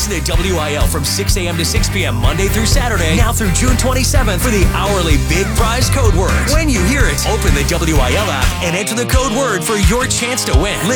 Listen to WIL from 6 a.m. to 6 p.m. Monday through Saturday, now through June 27th for the hourly Big Prize code word. When you hear it, open the WIL app and enter the code word for your chance to win.